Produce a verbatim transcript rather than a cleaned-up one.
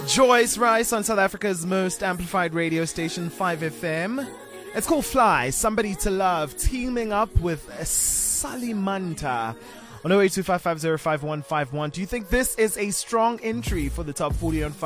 Joyce Rice on South Africa's most amplified radio station, five F M. It's called Fly, Somebody to Love, teaming up with Salimanta on oh eight two five five zero five one five one. Do you think this is a strong entry for the top forty on